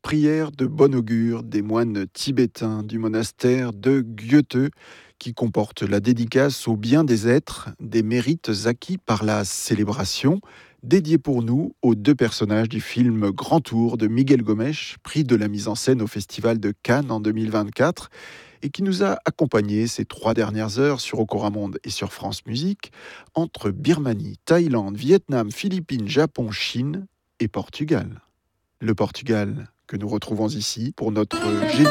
Prière de bon augure des moines tibétains du monastère de Gyötö qui comporte la dédicace au bien des êtres, des mérites acquis par la célébration, dédiée pour nous aux deux personnages du film Grand Tour de Miguel Gomes, prix de la mise en scène au Festival de Cannes en 2024 et qui nous a accompagnés ces 3 dernières heures sur Okoramonde et sur France Musique entre Birmanie, Thaïlande, Vietnam, Philippines, Japon, Chine et Portugal. Le Portugal que nous retrouvons ici pour notre